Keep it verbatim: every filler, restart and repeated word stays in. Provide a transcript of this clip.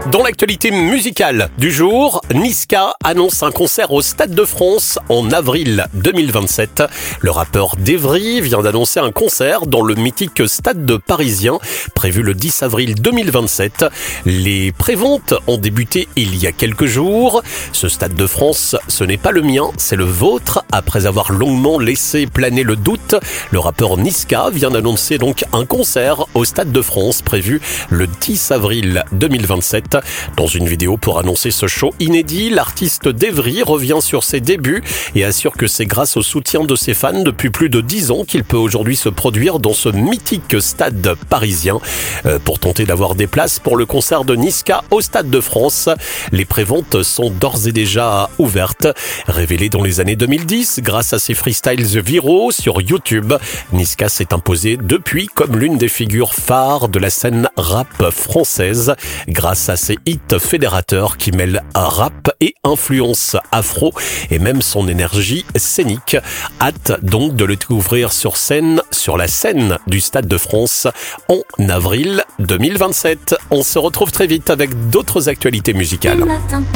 Dans l'actualité musicale du jour, Niska annonce un concert au Stade de France en avril deux mille vingt-sept. Le rappeur d'Evry vient d'annoncer un concert dans le mythique Stade de Parisien, prévu le dix avril deux mille vingt-sept. Les préventes ont débuté il y a quelques jours. Ce Stade de France, ce n'est pas le mien, c'est le vôtre. Après avoir longuement laissé planer le doute, le rappeur Niska vient d'annoncer donc un concert au Stade de France prévu le dix avril deux mille vingt-sept. Dans une vidéo pour annoncer ce show inédit, l'artiste d'Evry revient sur ses débuts et assure que c'est grâce au soutien de ses fans depuis plus de dix ans qu'il peut aujourd'hui se produire dans ce mythique stade parisien. Euh, pour tenter d'avoir des places pour le concert de Niska au Stade de France, les préventes sont d'ores et déjà ouvertes. Révélé dans les années deux mille dix grâce à ses freestyles viraux sur YouTube, Niska s'est imposé depuis comme l'une des figures phares de la scène rap française grâce à ses hits fédérateurs qui mêlent rap et influence afro et même son énergie scénique. Hâte donc de le découvrir sur scène, sur la scène du Stade de France en avril deux mille vingt-sept. On se retrouve très vite avec d'autres actualités musicales.